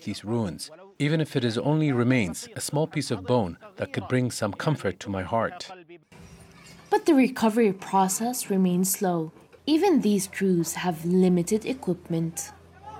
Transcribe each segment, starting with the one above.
beneath these ruins, even if it is only remains, a small piece of bone that could bring some comfort to my heart. But the recovery process remains slow. Even these crews have limited equipment.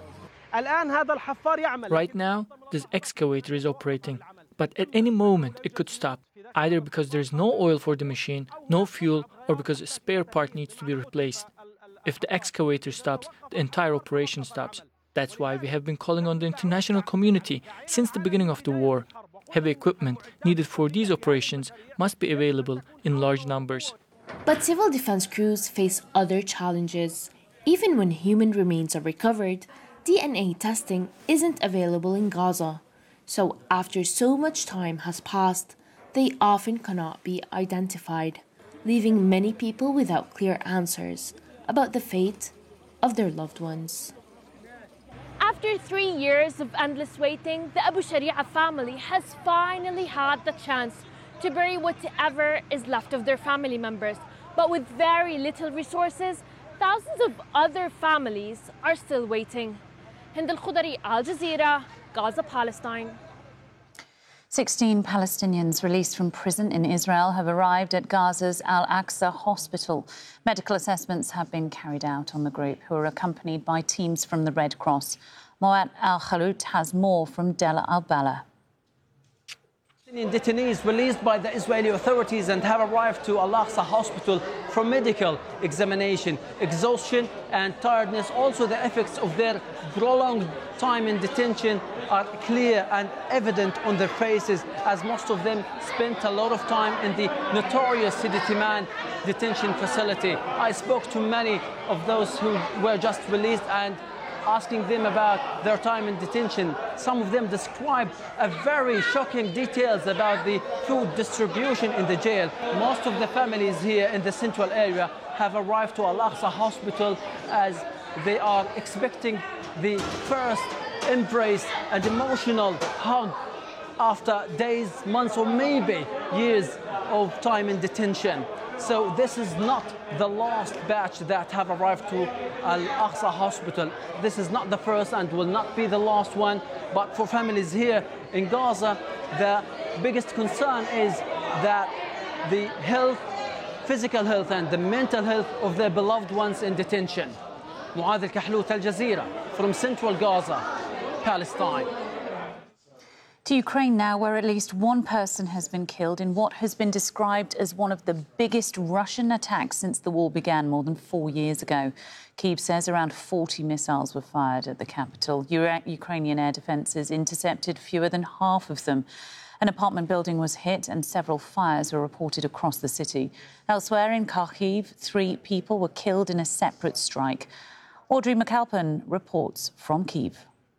Right now, this excavator is operating, but at any moment it could stop, either because there's no oil for the machine, no fuel, or because a spare part needs to be replaced. If the excavator stops, the entire operation stops. That's why we have been calling on the international community since the beginning of the war. Heavy equipment needed for these operations must be available in large numbers. But civil defense crews face other challenges. Even when human remains are recovered, DNA testing isn't available in Gaza. So after so much time has passed, they often cannot be identified, leaving many people without clear answers about the fate of their loved ones. After 3 years of endless waiting, the Abu Sharia family has finally had the chance to bury whatever is left of their family members. But with very little resources, thousands of other families are still waiting. Hind Al-Khudari, Al Jazeera, Gaza, Palestine. 16 Palestinians released from prison in Israel have arrived at Gaza's Al-Aqsa hospital. Medical assessments have been carried out on the group, who are accompanied by teams from the Red Cross. Moat Al-Khalout has more from Della Al-Bala. Detainees released by the Israeli authorities and have arrived to Al-Aqsa hospital for medical examination. Exhaustion and tiredness, also the effects of their prolonged time in detention, are clear and evident on their faces, as most of them spent a lot of time in the notorious Sidi Timan detention facility. I spoke to many of those who were just released and asking them about their time in detention. Some of them described very shocking details about the food distribution in the jail. Most of the families here in the central area have arrived to Al-Aqsa hospital as they are expecting the first embrace and emotional hug after days, months, or maybe years of time in detention. So this is not the last batch that have arrived to Al-Aqsa hospital. This is not the first and will not be the last one. But for families here in Gaza, the biggest concern is that the health, physical health and the mental health of their beloved ones in detention. Muad Al-Kahlout, Al Jazeera, from central Gaza, Palestine. To Ukraine now, where at least one person has been killed in what has been described as one of the biggest Russian attacks since the war began more than 4 years ago. Kyiv says around 40 missiles were fired at the capital. Ukrainian air defences intercepted fewer than half of them. An apartment building was hit and several fires were reported across the city. Elsewhere in Kharkiv, 3 people were killed in a separate strike. Audrey McAlpin reports from Kyiv.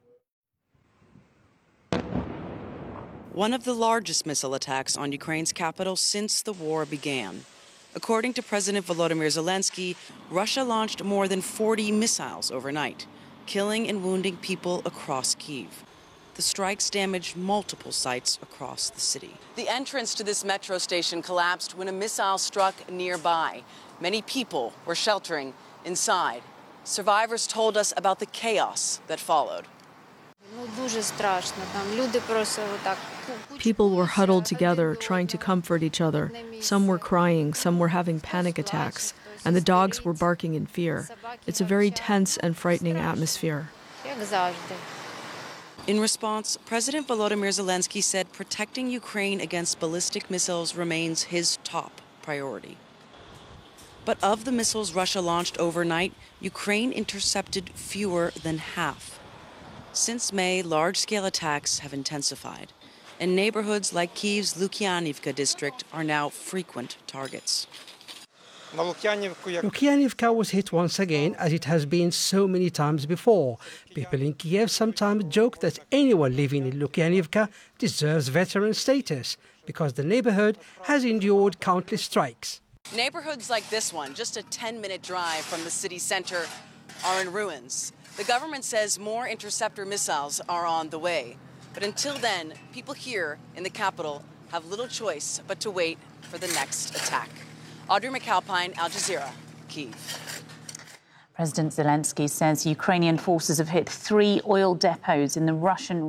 One of the largest missile attacks on Ukraine's capital since the war began. According to President Volodymyr Zelensky, Russia launched more than 40 missiles overnight, killing and wounding people across Kyiv. The strikes damaged multiple sites across the city. The entrance to this metro station collapsed when a missile struck nearby. Many people were sheltering inside. Survivors told us about the chaos that followed. People were huddled together, trying to comfort each other. Some were crying, some were having panic attacks, and the dogs were barking in fear. It's a very tense and frightening atmosphere. In response, President Volodymyr Zelensky said protecting Ukraine against ballistic missiles remains his top priority. But of the missiles Russia launched overnight, Ukraine intercepted fewer than half. Since May, large-scale attacks have intensified, and neighborhoods like Kyiv's Lukyanivka district are now frequent targets. Lukyanivka was hit once again, as it has been so many times before. People in Kiev sometimes joke that anyone living in Lukyanivka deserves veteran status, because the neighborhood has endured countless strikes. Neighborhoods like this one, just a 10-minute drive from the city center, are in ruins. The government says more interceptor missiles are on the way. But until then, people here in the capital have little choice but to wait for the next attack. Audrey McAlpine, Al Jazeera, Kyiv. President Zelensky says Ukrainian forces have hit 3 oil depots in the Russian